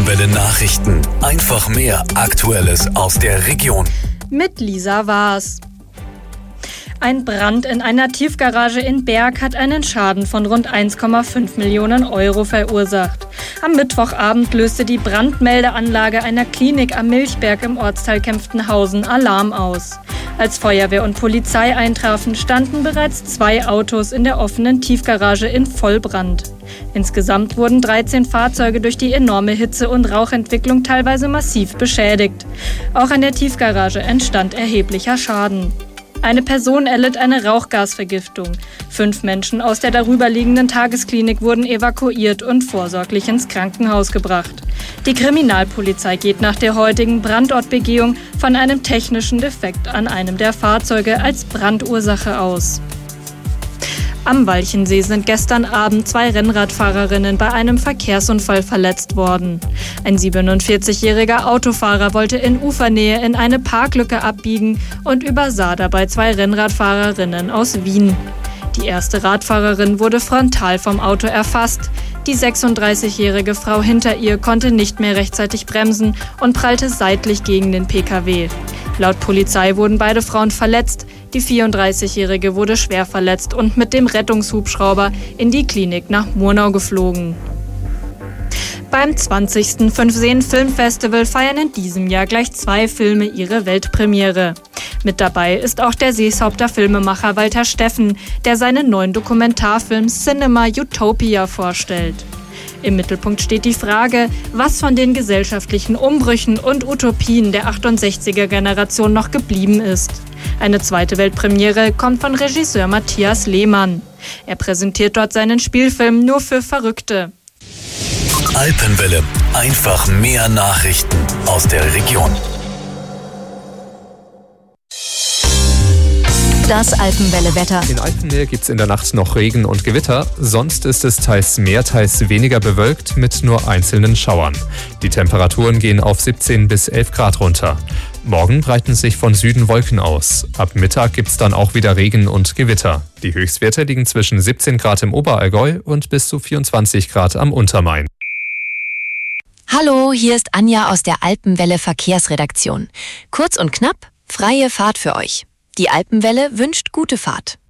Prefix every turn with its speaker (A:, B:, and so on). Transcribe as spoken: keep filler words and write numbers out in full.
A: Alpenwelle Nachrichten. Einfach mehr Aktuelles aus der Region.
B: Mit Lisa Waas. Ein Brand in einer Tiefgarage in Berg hat einen Schaden von rund eins Komma fünf Millionen Euro verursacht. Am Mittwochabend löste die Brandmeldeanlage einer Klinik am Milchberg im Ortsteil Kempftenhausen Alarm aus. Als Feuerwehr und Polizei eintrafen, standen bereits zwei Autos in der offenen Tiefgarage in Vollbrand. Insgesamt wurden dreizehn Fahrzeuge durch die enorme Hitze und Rauchentwicklung teilweise massiv beschädigt. Auch an der Tiefgarage entstand erheblicher Schaden. Eine Person erlitt eine Rauchgasvergiftung. Fünf Menschen aus der darüberliegenden Tagesklinik wurden evakuiert und vorsorglich ins Krankenhaus gebracht. Die Kriminalpolizei geht nach der heutigen Brandortbegehung von einem technischen Defekt an einem der Fahrzeuge als Brandursache aus. Am Walchensee sind gestern Abend zwei Rennradfahrerinnen bei einem Verkehrsunfall verletzt worden. Ein siebenundvierzigjähriger Autofahrer wollte in Ufernähe in eine Parklücke abbiegen und übersah dabei zwei Rennradfahrerinnen aus Wien. Die erste Radfahrerin wurde frontal vom Auto erfasst. Die sechsunddreißigjährige Frau hinter ihr konnte nicht mehr rechtzeitig bremsen und prallte seitlich gegen den Pkw. Laut Polizei wurden beide Frauen verletzt. Die vierunddreißigjährige wurde schwer verletzt und mit dem Rettungshubschrauber in die Klinik nach Murnau geflogen. Beim zwanzigsten Fünfseen-Filmfestival feiern in diesem Jahr gleich zwei Filme ihre Weltpremiere. Mit dabei ist auch der Seeshaupter Filmemacher Walter Steffen, der seinen neuen Dokumentarfilm Cinema Utopia vorstellt. Im Mittelpunkt steht die Frage, was von den gesellschaftlichen Umbrüchen und Utopien der achtundsechziger-Generation noch geblieben ist. Eine zweite Weltpremiere kommt von Regisseur Matthias Lehmann. Er präsentiert dort seinen Spielfilm Nur für Verrückte.
A: Alpenwelle. Einfach mehr Nachrichten aus der Region.
C: Das Alpenwelle-Wetter.
D: In Alpennähe gibt es in der Nacht noch Regen und Gewitter. Sonst ist es teils mehr, teils weniger bewölkt mit nur einzelnen Schauern. Die Temperaturen gehen auf siebzehn bis elf Grad runter. Morgen breiten sich von Süden Wolken aus. Ab Mittag gibt es dann auch wieder Regen und Gewitter. Die Höchstwerte liegen zwischen siebzehn Grad im Oberallgäu und bis zu vierundzwanzig Grad am Untermain.
C: Hallo, hier ist Anja aus der Alpenwelle Verkehrsredaktion. Kurz und knapp, freie Fahrt für euch. Die Alpenwelle wünscht gute Fahrt.